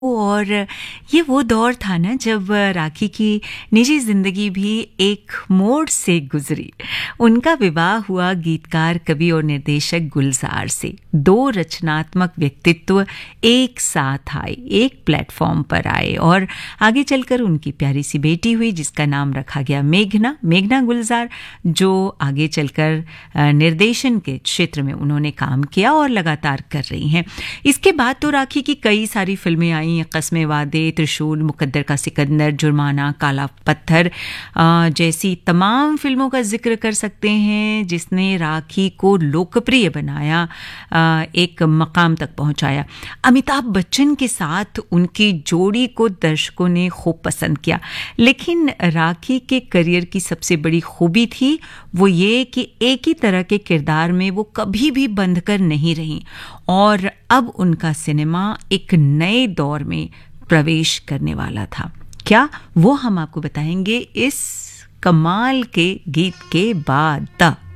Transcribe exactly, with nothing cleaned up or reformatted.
और ये वो दौर था ना जब राखी की निजी ज़िंदगी भी एक मोड़ से गुजरी। उनका विवाह हुआ गीतकार, कवि और निर्देशक गुलजार से। दो रचनात्मक व्यक्तित्व एक साथ आए, एक प्लेटफॉर्म पर आए और आगे चलकर उनकी प्यारी सी बेटी हुई जिसका नाम रखा गया मेघना मेघना गुलजार, जो आगे चलकर निर्देशन के क्षेत्र में उन्होंने काम किया और लगातार कर रही हैं। इसके बाद तो राखी की कई सारी फिल्में आई, कस्मे वादे, त्रिशूल, मुकद्दर का सिकंदर, जुर्माना, काला पत्थर जैसी तमाम फिल्मों का जिक्र कर सकते हैं जिसने राखी को लोकप्रिय बनाया, एक मकाम तक पहुंचाया। अमिताभ बच्चन के साथ उनकी जोड़ी को दर्शकों ने खूब पसंद किया, लेकिन राखी के करियर की सबसे बड़ी खूबी थी वो ये कि एक ही तरह के किरदार में वो कभी भी बंधकर नहीं रहीं और अब उनका सिनेमा एक नए दौर में प्रवेश करने वाला था। क्या वो हम आपको बताएंगे इस कमाल के गीत के बाद।